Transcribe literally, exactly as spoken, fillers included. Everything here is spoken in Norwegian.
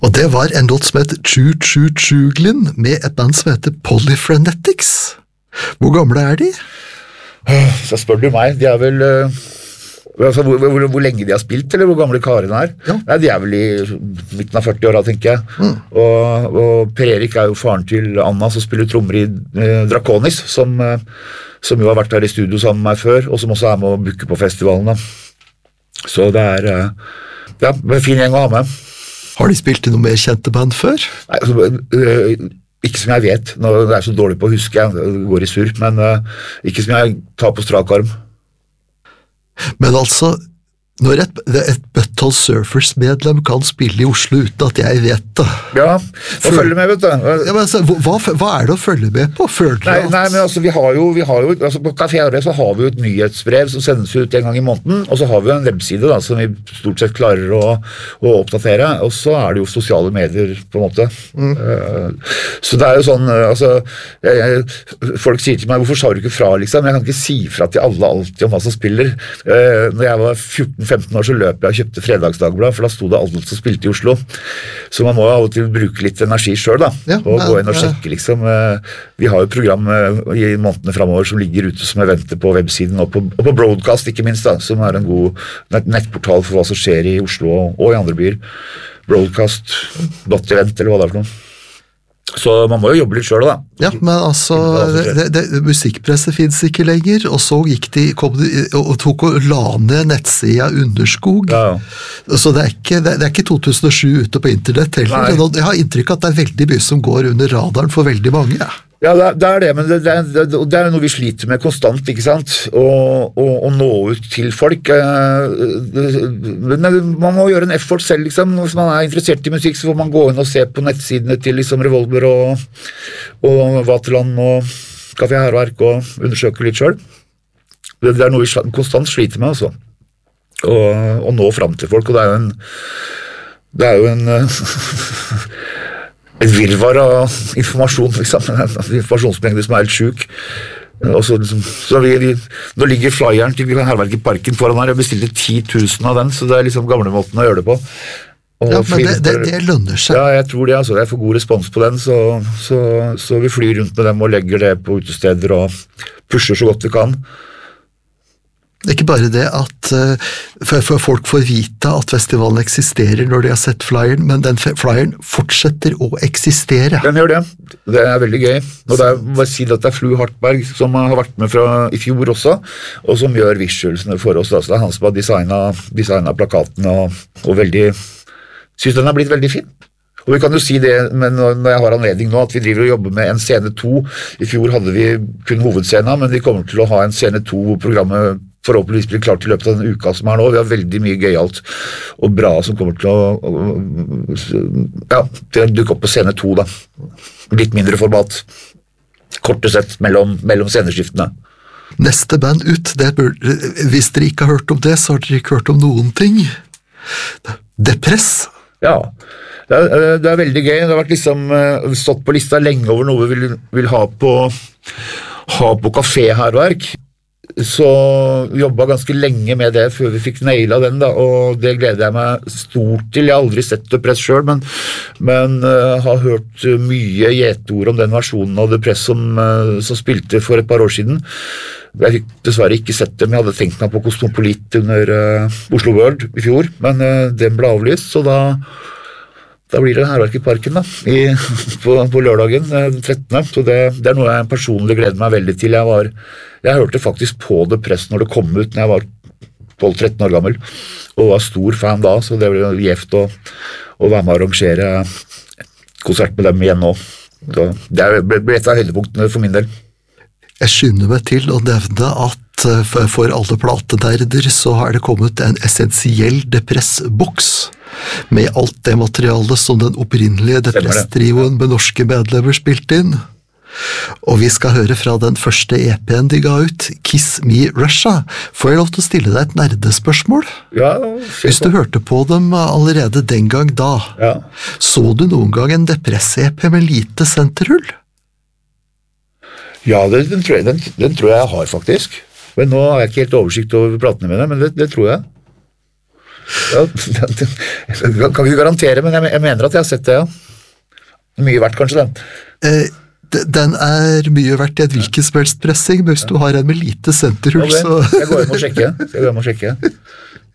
Og det var en låt som heter Choo Choo Chooglin med et band som heter Polyphrenetics. Hvor gamle er de? Så spør du meg, de er vel... Uh, altså, hvor, hvor, hvor lenge de har spilt, eller hvor gamle karene er? Ja. Nei, de er vel i midten av førti-åra, tenker jeg. Mm. Og, og Per Erik er jo faren til Anna, som spiller trommer i uh, Draconis, som, uh, som jo har vært her i studio sammen med meg før, og som også er med å booke på festivalen. Da. Så det er... Uh, ja, en fin gjeng å ha med. Har de spilt i noe mer kjente band før? Nei, altså, øh, ikke som jeg vet. Nå er jeg så dårlig på å huske, jeg det går i surr, men øh, ikke som jeg tar på strak arm. Men altså, når et, et Butthole Surfers-medlem kan spille i Oslo uten at jeg vet det... Ja, og følge med, vet du. Ja, men altså, hva, hva er det å følge med på? Føler nei, at... nei, men altså, vi har jo, vi har jo altså, på Café Arre så har vi jo et nyhetsbrev som sendes ut en gang i måneden, og så har vi jo en webside da, som vi stort sett klarer å, å oppdatere, og så er det jo sosiale medier, på en måte. Mm. Uh, så det er jo sånn, uh, altså, jeg, jeg, folk sier til meg, hvorfor sa du ikke fra, liksom? Jeg kan ikke si fra til alle alltid om hva som spiller. Uh, når jeg var fjorten femten år så løp jeg og kjøpte Fredagsdagblad, for da stod det alt som spilte i Oslo. Så man må av og til bruke litt energi selv da, ja, og gå inn og sjekke liksom. Vi har jo program i månedene fremover som ligger ute som eventer på websiden, og på, og på Broadcast ikke minst da, som er en god nettportal for hva som skjer i Oslo og, og i andre byer. Broadcast, dot event eller hva det er for noe. Så man må jo jobbe litt selv da. Ja, men altså, det, det, musikkpresset finnes ikke lenger, og så gikk de, kom de og tok og la ned nettsida Underskog. Ja. Så det er, ikke, det, det er ikke to tusen og sju ute på internett heller. Nei. Jeg har inntrykk av at det er veldig mye som går under radaren for veldig mange. Ja. Ja, det er, det er det, men det, det, det er noe vi sliter med konstant, ikke sant? Å nå ut til folk. Men man må gjøre en effort selv, liksom. Hvis man er interessert i musikk, så får man gå inn og se på nettsidene til liksom Revolver og, og Vaterland og Café Herverk og undersøke litt selv. Det, det er noe vi konstant sliter med, altså. Å, å nå frem til folk, og det er jo en... Det er jo en... et virvar av informasjon, liksom. En informasjonsmengde som er helt syk. Og så, liksom, så vi, vi, nå ligger flyeren til Herverk i parken foran her, jeg bestilte ti tusen av den, så det er liksom gamle måten å gjøre det på. Og ja, men det, det, det lønner seg. Ja, jeg tror det, altså. Jeg får god respons på den, så, så, så vi flyr rundt med dem og legger det på utesteder og pusher så godt vi kan. Det er ikke bare det at uh, for, for folk får vite at festivalen eksisterer når de har sett flyeren, men den flyeren fortsetter å eksistere. Den gjør det. Det er veldig gøy. Og det er, bare si at det er Flu Hartberg som har vært med fra i fjor også, og som gjør visualsene for oss. Altså, det er han som har designet, designet plakaten og, og veldig, synes den har blitt veldig fin. Og vi kan jo si det, men når jeg har anledning nå, at vi driver og jobber med en scene to. I fjor hadde vi kun hovedscenen, men vi kommer til å ha en scene to hvor programmet forhåpentligvis blir klart i løpet av den uka som er nå. Vi har veldig mye gøyalt og bra som kommer til å, ja, til å dukke opp på scene to da. Litt mindre format. Korte sett mellom, mellom sceneskiftene. Neste band ut, det burde, hvis dere ikke har hørt om det, så har dere ikke hørt om noen ting. Depress. Ja, det er, det er veldig gøy. Det har vært liksom stått på lista lenge over noe vi vil, vil ha på, ha på Café Herverk. Så jobbet ganske lenge med det før vi fikk nailet den da, og det gleder jeg meg stort til. Jeg har aldri sett Depress selv, men, men uh, har hørt mye gjetord om den versjonen av Depress som, uh, som spilte for et par år siden. Jeg fikk dessverre ikke sett dem. Jeg hadde tenkt meg på Cosmopolit under uh, Oslo World i fjor, men uh, den ble avlyst, så da Da blir det Herverk i parken da, i, på, på lørdagen den trettende. Så det, det er noe jeg personlig gleder meg veldig til. Jeg, var, jeg hørte faktisk på Depress når det kom ut, når jeg var tolv tretten år gammel, og var stor fan da, så det ble gjevt å, å være med å arrangere konsert med dem igjen nå. Så det ble et av høydepunktene for min del. Jeg skynder meg til å nevne at for alle platenerder så har det kommet en essensiell Depress-boks med alt det materialet som den opprinnelige Depress-trioen med norske medlemmer spilte inn. Og vi skal høre fra den første E P-en de ga ut, Kiss Me Russia. Får jeg lov til å stille deg et nerdespørsmål? Ja. Hvis du hørte på dem allerede den gang da, ja. Så du noen gang en Depress-E P med lite senterhull? Ja, det, den, tror jeg, den, den tror jeg jeg har faktisk. Men nå har jeg ikke helt oversikt over platene mine, men det, det tror jeg. Ja, kan ikke garantere, men jeg mener at jeg har sett det, ja. Mye verdt, kanskje, den. Eh, den er mye verdt i et hvilket som helst pressing, men hvis du har en med lite senterhull, Okay. så... Jeg går hjem og sjekker. Jeg går hjem og sjekker.